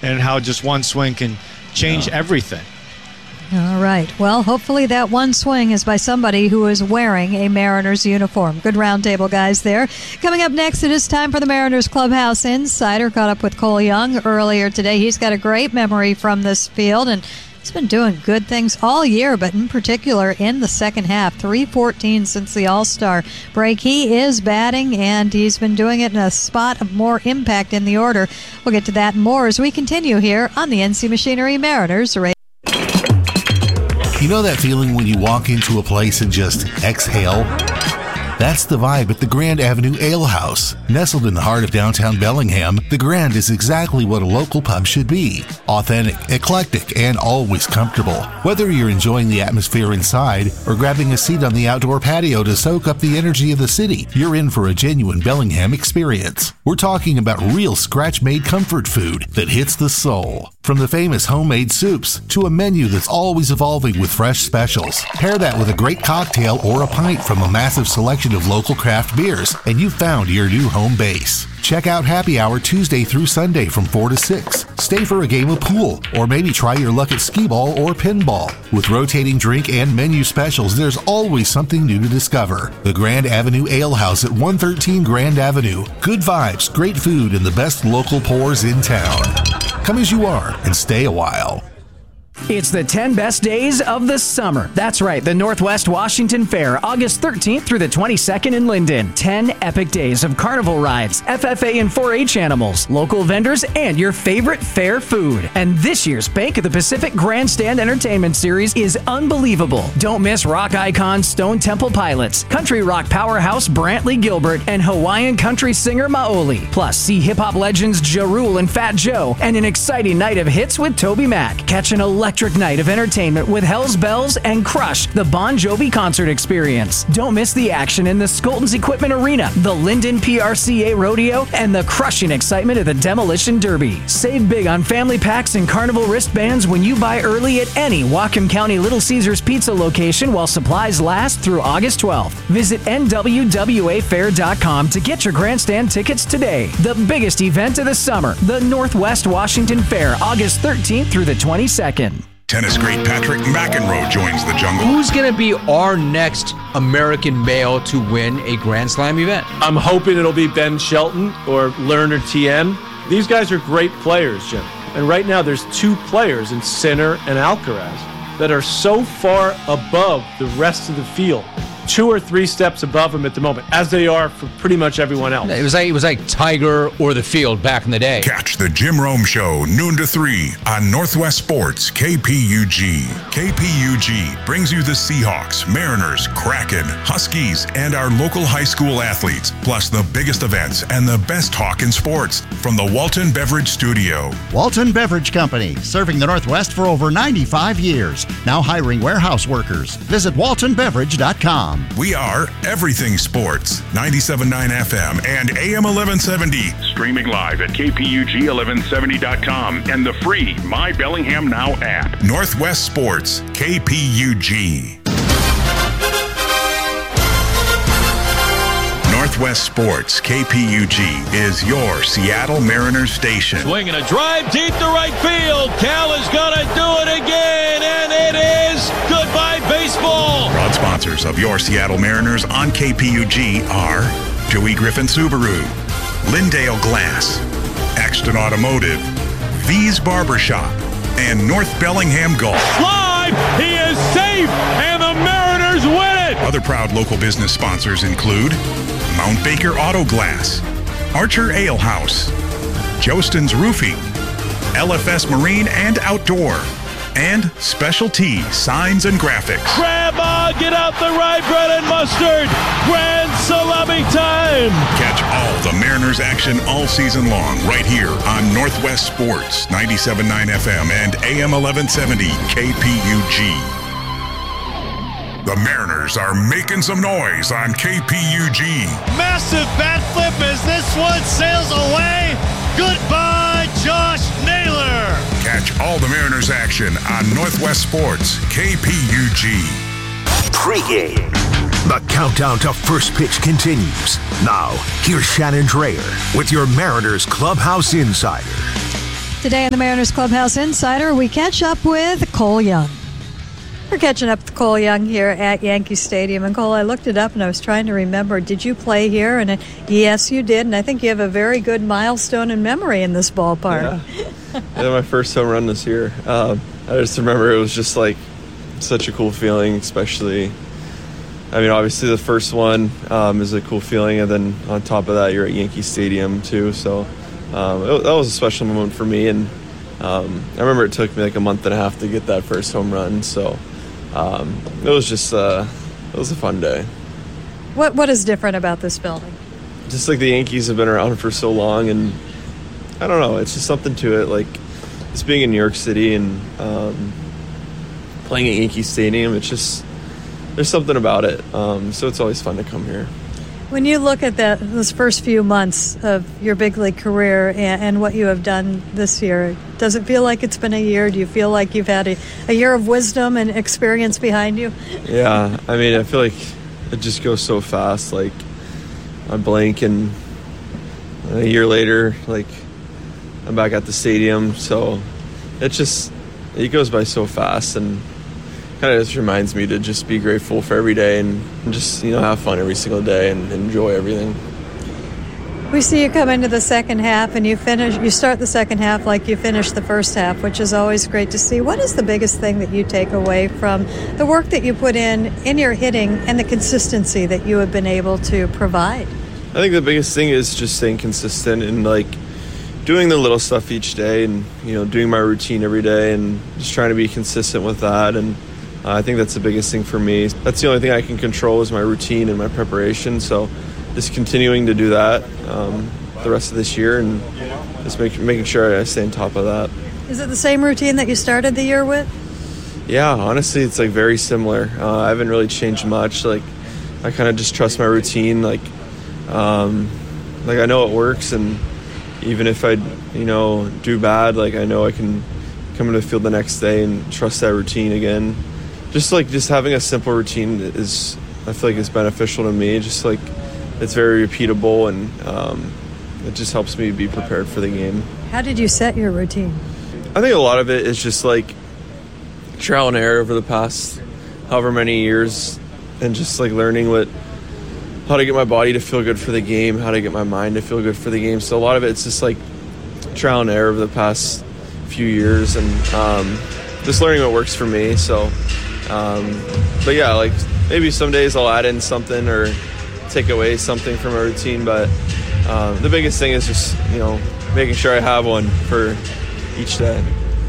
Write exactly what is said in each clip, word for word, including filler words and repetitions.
and how just one swing can change yeah. everything. All right. Well, hopefully that one swing is by somebody who is wearing a Mariners uniform. Good roundtable, guys, there. Coming up next, it is time for the Mariners Clubhouse Insider. Caught up with Cole Young earlier today. He's got a great memory from this field, and he's been doing good things all year, but in particular in the second half. three fourteen since the All-Star break. He is batting, and he's been doing it in a spot of more impact in the order. We'll get to that and more as we continue here on the N C Machinery Mariners Radio. You know that feeling when you walk into a place and just exhale? That's the vibe at the Grand Avenue Ale House. Nestled in the heart of downtown Bellingham, the Grand is exactly what a local pub should be. Authentic, eclectic, and always comfortable. Whether you're enjoying the atmosphere inside or grabbing a seat on the outdoor patio to soak up the energy of the city, you're in for a genuine Bellingham experience. We're talking about real scratch-made comfort food that hits the soul. From the famous homemade soups to a menu that's always evolving with fresh specials. Pair that with a great cocktail or a pint from a massive selection of local craft beers, and you've found your new home base. Check out Happy Hour Tuesday through Sunday from four to six. Stay for a game of pool, or maybe try your luck at skee-ball or pinball. With rotating drink and menu specials, there's always something new to discover. The Grand Avenue Ale House at one thirteen Grand Avenue. Good vibes, great food, and the best local pours in town. Come as you are and stay a while. It's the ten best days of the summer. That's right, the Northwest Washington Fair, August thirteenth through the twenty-second in Linden. ten epic days of carnival rides, F F A and four H animals, local vendors, and your favorite fair food. And this year's Bank of the Pacific Grandstand Entertainment Series is unbelievable. Don't miss rock icons Stone Temple Pilots, country rock powerhouse Brantley Gilbert, and Hawaiian country singer Maoli. Plus, see hip-hop legends Ja Rule and Fat Joe, and an exciting night of hits with Toby Mac. Catch an electric night of entertainment with Hell's Bells and Crush, the Bon Jovi concert experience. Don't miss the action in the Skolton's Equipment Arena, the Linden P R C A Rodeo, and the crushing excitement of the Demolition Derby. Save big on family packs and carnival wristbands when you buy early at any Whatcom County Little Caesars Pizza location while supplies last through August twelfth. Visit N W W A fair dot com to get your grandstand tickets today. The biggest event of the summer, the Northwest Washington Fair, August thirteenth through the twenty-second. Tennis great Patrick McEnroe joins the jungle. Who's going to be our next American male to win a Grand Slam event? I'm hoping it'll be Ben Shelton or Lerner T M. These guys are great players, Jim. And right now there's two players in Sinner and Alcaraz that are so far above the rest of the field. Two or three steps above him at the moment, as they are for pretty much everyone else. It was like it was like Tiger or the field back in the day. Catch the Jim Rome Show noon to three on Northwest Sports K P U G. K P U G brings you the Seahawks, Mariners, Kraken, Huskies, and our local high school athletes, plus the biggest events and the best talk in sports from the Walton Beverage Studio. Walton Beverage Company, serving the Northwest for over ninety-five years. Now hiring warehouse workers. Visit walton beverage dot com. We are Everything Sports, ninety-seven point nine F M and A M eleven seventy. Streaming live at K P U G eleven seventy dot com and the free My Bellingham Now app. Northwest Sports, K P U G. Northwest Sports, K P U G, is your Seattle Mariners station. Swinging a drive deep to right field. Cal is going to do it again, and it is goodbye baseball. Proud sponsors of your Seattle Mariners on K P U G are Joey Griffin Subaru, Lindale Glass, Axton Automotive, V's Barbershop, and North Bellingham Golf. Live, he is safe, and the Mariners win it. Other proud local business sponsors include Mount Baker Auto Glass, Archer Ale House, Jostin's Roofing, L F S Marine and Outdoor, and Specialty Signs and Graphics. Grandma, get out the rye bread and mustard. Grand salami time. Catch all the Mariners action all season long right here on Northwest Sports, ninety-seven point nine F M and A M eleven seventy K P U G. The Mariners are making some noise on K P U G. Massive bat flip as this one sails away. Goodbye, Josh Naylor. Catch all the Mariners action on Northwest Sports, K P U G. Pre-game. The countdown to first pitch continues. Now, here's Shannon Drayer with your Mariners Clubhouse Insider. Today on the Mariners Clubhouse Insider, we catch up with Cole Young. We're catching up with Cole Young here at Yankee Stadium. And Cole, I looked it up and I was trying to remember, did you play here? And uh, yes, you did. And I think you have a very good milestone in memory in this ballpark. Yeah, yeah my first home run this year. Um, I just remember it was just like such a cool feeling, especially, I mean, obviously the first one um, is a cool feeling. And then on top of that, you're at Yankee Stadium too. So um, it, that was a special moment for me. And um, I remember it took me like a month and a half to get that first home run. So Um, it was just, uh, it was a fun day. What What is different about this building? Just like the Yankees have been around for so long, and I don't know, it's just something to it. Like, just being in New York City and um, playing at Yankee Stadium, it's just, there's something about it. Um, so it's always fun to come here. When you look at that, those first few months of your big league career and, and what you have done this year, does it feel like it's been a year? Do you feel like you've had a, a year of wisdom and experience behind you? Yeah, I mean, I feel like it just goes so fast. Like, I blink and a year later, like, I'm back at the stadium. So it just, it goes by so fast, and kind of just reminds me to just be grateful for every day and just, you know, have fun every single day and enjoy everything. We see you come into the second half and you finish, you start the second half like you finished the first half, which is always great to see. What is the biggest thing that you take away from the work that you put in, in your hitting, and the consistency that you have been able to provide? I think the biggest thing is just staying consistent and, like, doing the little stuff each day and, you know, doing my routine every day and just trying to be consistent with that. And Uh, I think that's the biggest thing for me. That's the only thing I can control is my routine and my preparation. So just continuing to do that um, the rest of this year and just make, making sure I stay on top of that. Is it the same routine that you started the year with? Yeah, honestly, it's like very similar. Uh, I haven't really changed much. Like, I kind of just trust my routine. Like, um, like I know it works, and even if I, you know, do bad, like I know I can come into the field the next day and trust that routine again. Just like just having a simple routine is, I feel like it's beneficial to me. Just like it's very repeatable, and um, it just helps me be prepared for the game. How did you set your routine? I think a lot of it is just like trial and error over the past however many years, and just like learning what how to get my body to feel good for the game, how to get my mind to feel good for the game. So a lot of it's just like trial and error over the past few years, and um, just learning what works for me. So. Um, but yeah, like maybe some days I'll add in something or take away something from a routine, but um, the biggest thing is just, you know, making sure I have one for each day.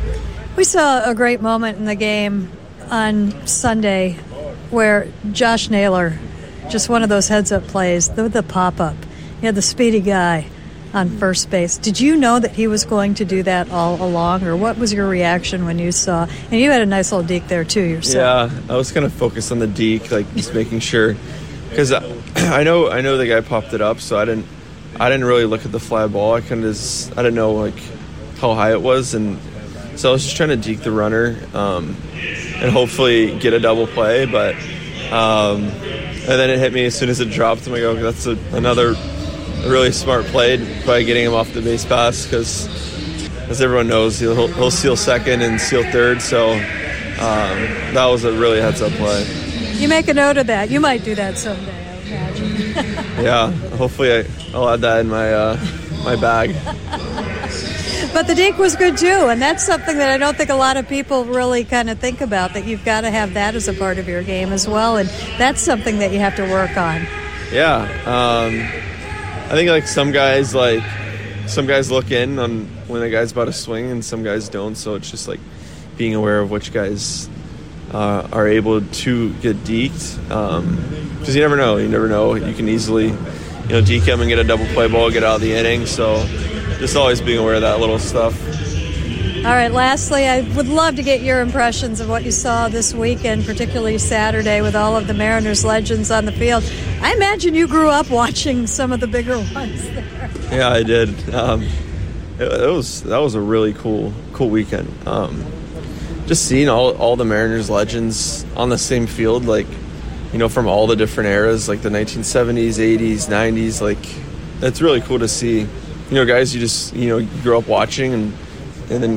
We saw a great moment in the game on Sunday where Josh Naylor, just one of those heads-up plays, the, the pop-up. You had the speedy guy on first base. Did you know that he was going to do that all along, or what was your reaction when you saw? And you had a nice little deke there too yourself. Yeah, I was kind of focused on the deke, like just making sure, because I, I know I know the guy popped it up, so I didn't I didn't really look at the fly ball. I kind of just, I didn't know like how high it was, and so I was just trying to deke the runner um, and hopefully get a double play. But um, and then it hit me as soon as it dropped. I'm like, oh, that's a, another. A really smart play by getting him off the base pass, because, as everyone knows, he'll, he'll seal second and seal third. So um, that was a really heads-up play. You make a note of that. You might do that someday, I imagine. Yeah, hopefully I, I'll add that in my uh, my bag. But the deke was good too, and that's something that I don't think a lot of people really kind of think about, that you've got to have that as a part of your game as well, and that's something that you have to work on. Yeah. Um, I think like some guys like some guys look in on when a guy's about to swing, and some guys don't. So it's just like being aware of which guys uh, are able to get deked, because um, you never know. You never know. You can easily, you know, deke him and get a double play ball, get out of the inning. So just always being aware of that little stuff. All right, lastly, I would love to get your impressions of what you saw this weekend, particularly Saturday, with all of the Mariners legends on the field. I imagine you grew up watching some of the bigger ones there. Yeah, I did. Um, it, it was that was a really cool cool weekend. Um, just seeing all all the Mariners legends on the same field, like, you know, from all the different eras, like the nineteen seventies, eighties, nineties. Like, it's really cool to see. You know, guys you just, you know, you grew up watching, and and then